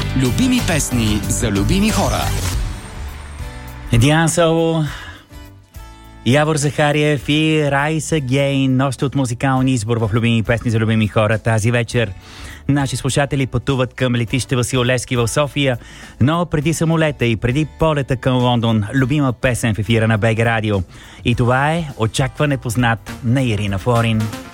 Любими песни за любими хора. Диан Соло, Явор Захариев и Райса Гейн носят от музикалния избор в любими песни за любими хора. Тази вечер наши слушатели пътуват към летище Васил Левски в София, но преди самолета и преди полета към Лондон, любима песен в ефира на БГ Радио. И това е "Очаква непознат" на Ирина Флорин.